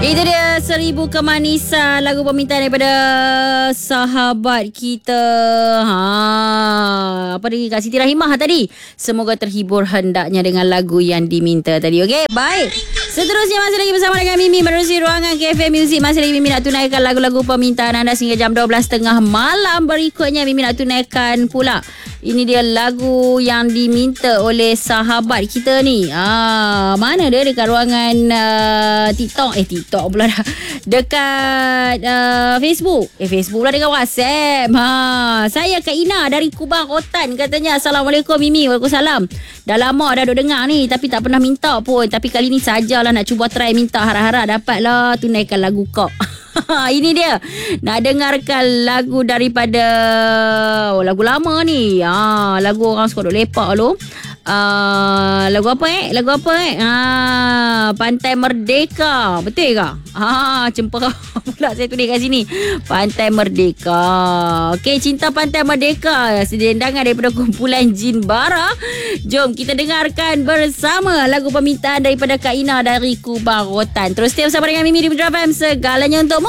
Itu dia 1000 Kemanisan, lagu permintaan daripada sahabat kita. Apa lagi Kak Siti Rahimah tadi? Semoga terhibur hendaknya dengan lagu yang diminta tadi. Okey, baik. Seterusnya masih lagi bersama dengan Mimi menerusi ruangan KFM Music. Masih lagi Mimi nak tunaikan lagu-lagu permintaan anda sehingga jam 12.30 malam. Berikutnya Mimi nak tunaikan pula. Ini dia lagu yang diminta oleh sahabat kita ni. Mana dia dekat ruangan TikTok. TikTok pula dah. Dekat Facebook. Facebook pula dekat WhatsApp. Saya Kak Ina dari Kubang Rotan katanya. Assalamualaikum Mimi. Waalaikumsalam. Dah lama dah duk dengar ni tapi tak pernah minta pun. Tapi kali ni sajalah nak cuba try minta. Harap-harap dapatlah tunaikan lagu kau. Ini dia. Nak dengarkan lagu daripada lagu lama ni. Lagu orang suka duk lepak tu. Lagu apa Pantai Merdeka. Betul ke? Cempera pula saya tulis kat sini. Pantai Merdeka. Okey, Cinta Pantai Merdeka, sedendangan daripada kumpulan Jin Bara. Jom kita dengarkan bersama lagu permintaan daripada Kak Ina dari Kubang Rotan. Terus stay bersama dengan Mimi di Putra FM. Segalanya untukmu.